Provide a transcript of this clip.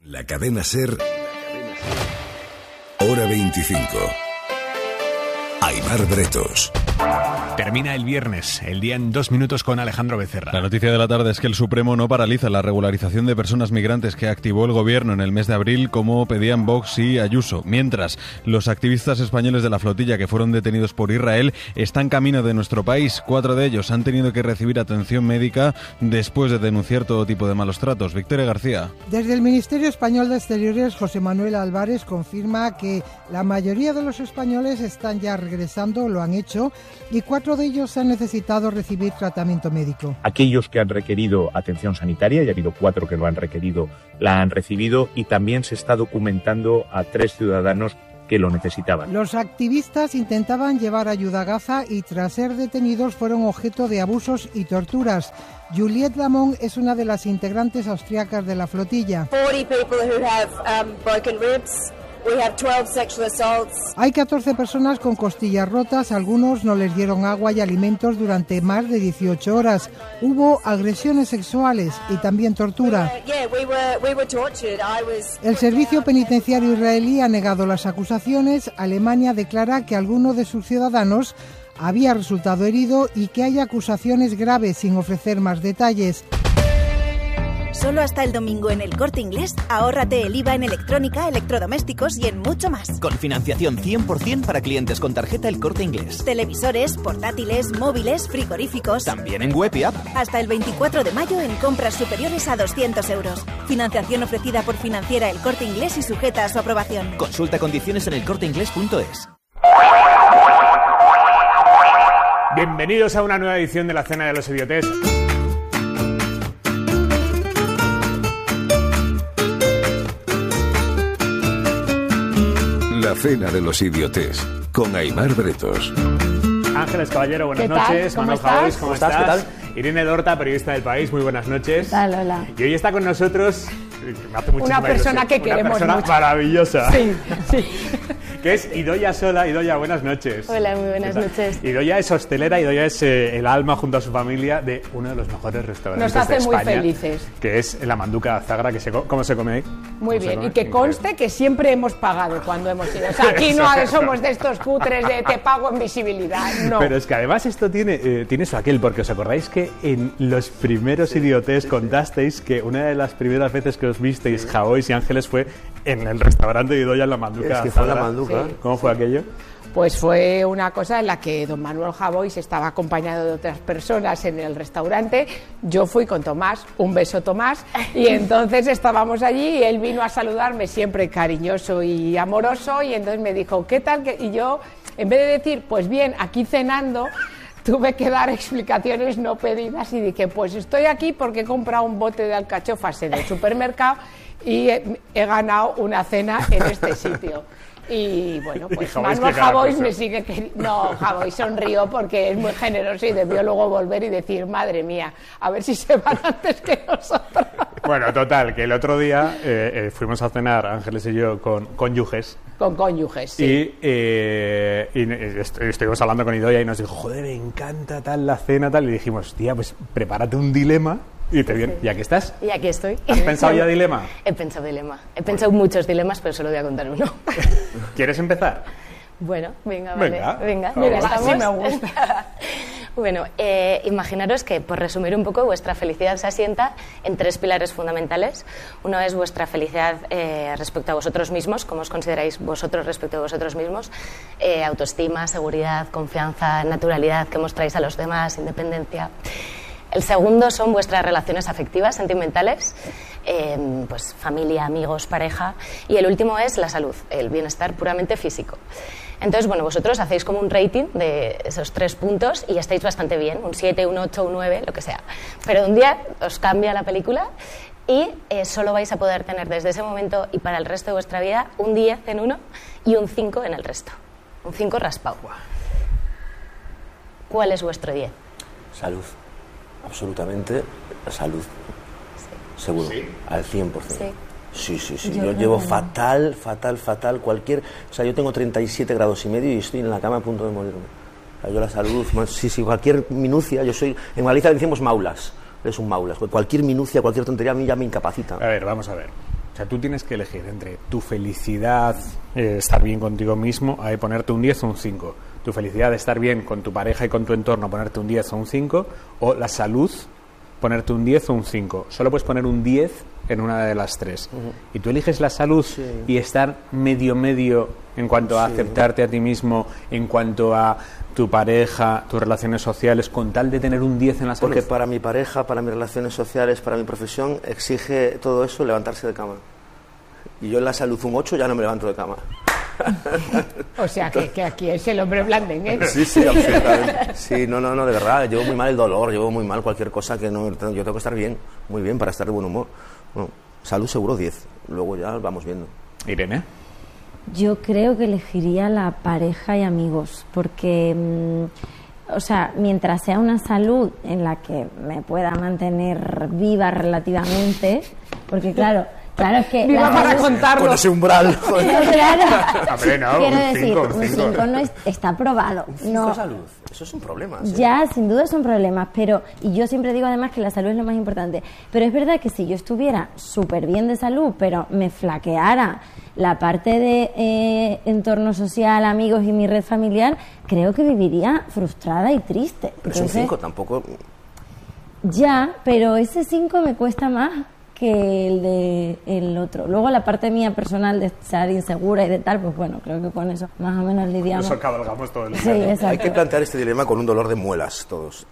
La cadena SER, hora 25. Aimar Bretos. Termina el viernes, el día en 2 minutos con Alejandro Becerra. La noticia de la tarde es que el Supremo no paraliza la regularización de personas migrantes que activó el gobierno en el mes de abril, como pedían Vox y Ayuso. Mientras, los activistas españoles de la flotilla que fueron detenidos por Israel están camino de nuestro país. 4 de ellos han tenido que recibir atención médica después de denunciar todo tipo de malos tratos. Victoria García. Desde el Ministerio Español de Exteriores, José Manuel Álvarez confirma que la mayoría de los españoles están ya regresando, lo han hecho, y 4 de ellos han necesitado recibir tratamiento médico. Aquellos que han requerido atención sanitaria, y ha habido 4 que lo han requerido, la han recibido, y también se está documentando a 3 ciudadanos que lo necesitaban. Los activistas intentaban llevar ayuda a Gaza y tras ser detenidos fueron objeto de abusos y torturas. Juliette Lamont es una de las integrantes austriacas de la flotilla. 40 people who have broken ribs. We have 12 sexual assaults. Hay 14 personas con costillas rotas, algunos no les dieron agua y alimentos durante más de 18 horas. Hubo agresiones sexuales y también tortura. El servicio penitenciario israelí ha negado las acusaciones. Alemania declara que alguno de sus ciudadanos había resultado herido y que hay acusaciones graves sin ofrecer más detalles. Solo hasta el domingo en El Corte Inglés, ahórrate el IVA en electrónica, electrodomésticos y en mucho más. Con financiación 100% para clientes con tarjeta El Corte Inglés. Televisores, portátiles, móviles, frigoríficos. También en web y app. Hasta el 24 de mayo en compras superiores a 200 euros. Financiación ofrecida por Financiera El Corte Inglés y sujeta a su aprobación. Consulta condiciones en elcorteinglés.es. Bienvenidos a una nueva edición de la Cena de los Idiotes. La Cena de los Idiotes, con Aimar Bretos. Ángeles Caballero, buenas noches. Manuel Javois, ¿cómo estás? ¿Qué tal? Irene Dorta, periodista del País, muy buenas noches. ¿Qué tal? Hola. Y hoy está con nosotros me hace una persona ilusión, que queremos mucho. Una persona maravillosa. Sí, sí. Que es Idoia Sola. Idoia, buenas noches. Hola, muy buenas noches. Idoia es hostelera, Idoia es el alma junto a su familia de uno de los mejores restaurantes de España. Nos hace muy felices. Que es la Manduca de Azagra, que ¿cómo se come ahí? Muy bien, y que conste que siempre hemos pagado cuando hemos ido. O sea, aquí no somos de estos cutres de te pago en visibilidad, no. Pero es que además esto tiene su aquel, porque os acordáis que en los primeros idiotes contasteis que una de las primeras veces que os visteis Javois y Ángeles fue en el restaurante de Idoia en la Manduca. Es que fue la Manduca. Sí. ¿Cómo fue aquello? Pues fue una cosa en la que don Manuel Javois estaba acompañado de otras personas en el restaurante. Yo fui con Tomás, un beso Tomás, y entonces estábamos allí y él vino a saludarme siempre cariñoso y amoroso y entonces me dijo, ¿qué tal? Y yo, en vez de decir, pues bien, aquí cenando, tuve que dar explicaciones no pedidas y dije, pues estoy aquí porque he comprado un bote de alcachofas en el supermercado y he ganado una cena en este sitio. Y bueno, pues Manuel Javois me sigue queriendo. No, Javois sonrió porque es muy generoso y debió luego volver y decir, madre mía, a ver si se van antes que nosotros. Bueno, total, que el otro día fuimos a cenar, Ángeles y yo, con cónyuges. Con cónyuges, sí. Y estuvimos hablando con Idoia y nos dijo, joder, me encanta tal la cena, tal. Y dijimos, tía, pues prepárate un dilema. Y te viene. ¿Y aquí estás? Y aquí estoy. ¿Has pensado ya dilema? He pensado dilema. He pensado muchos dilemas, pero solo voy a contar uno. ¿Quieres empezar? Bueno, venga, vale. Venga, mira, estamos. Sí me gusta. Bueno, imaginaros que, por resumir un poco, vuestra felicidad se asienta en 3 pilares fundamentales. Uno es vuestra felicidad respecto a vosotros mismos, cómo os consideráis vosotros respecto a vosotros mismos, autoestima, seguridad, confianza, naturalidad que mostráis a los demás, independencia. El segundo son vuestras relaciones afectivas, sentimentales, pues familia, amigos, pareja. Y el último es la salud, el bienestar puramente físico. Entonces, bueno, vosotros hacéis como un rating de esos 3 puntos y estáis bastante bien, un 7, un 8, un 9, lo que sea. Pero un día os cambia la película y solo vais a poder tener desde ese momento y para el resto de vuestra vida un 10 en uno y un 5 en el resto. Un 5 raspado. ¿Cuál es vuestro 10? Salud. Absolutamente salud. Sí. Seguro, ¿sí? Al 100%. Sí. Sí. Yo llevo fatal. O sea, yo tengo 37 grados y medio y estoy en la cama a punto de morirme. O sea, yo la salud, sí, cualquier minucia, en Galicia le decimos maulas, eres un maulas. Cualquier minucia, cualquier tontería a mí ya me incapacita. A ver, vamos a ver. O sea, tú tienes que elegir entre tu felicidad, estar bien contigo mismo, a ponerte un 10 o un 5. Tu felicidad de estar bien con tu pareja y con tu entorno, ponerte un 10 o un 5. O la salud, ponerte un 10 o un 5. Solo puedes poner un 10 en una de las tres. Y tú eliges la salud y estar medio en cuanto a aceptarte a ti mismo, en cuanto a tu pareja, tus relaciones sociales, con tal de tener un 10 en la salud. Porque para mi pareja, para mis relaciones sociales, para mi profesión, exige todo eso levantarse de cama. Y yo en la salud un 8 ya no me levanto de cama. O sea, que aquí es el hombre blandengue. Sí, absolutamente. Sí, no, de verdad, llevo muy mal el dolor, llevo muy mal cualquier cosa que no... Yo tengo que estar bien, muy bien, para estar de buen humor. Bueno, salud seguro 10, luego ya vamos viendo. Irene. Yo creo que elegiría la pareja y amigos, porque, o sea, mientras sea una salud en la que me pueda mantener viva relativamente, porque claro, es que... Viva para contarlo. Con ese umbral. Quiero decir, un 5 no está probado. Un 5 salud, eso es un problema. ¿Sí? Ya, sin duda son problemas, pero... Y yo siempre digo además que la salud es lo más importante. Pero es verdad que si yo estuviera súper bien de salud, pero me flaqueara la parte de entorno social, amigos y mi red familiar, creo que viviría frustrada y triste. Pero es un 5 tampoco... Ya, pero ese 5 me cuesta más que el de el otro. Luego la parte mía personal de estar insegura y de tal, pues bueno, creo que con eso más o menos lidiamos. Eso cabalgamos todo el día. Sí, exacto. Hay que plantear este dilema con un dolor de muelas todos.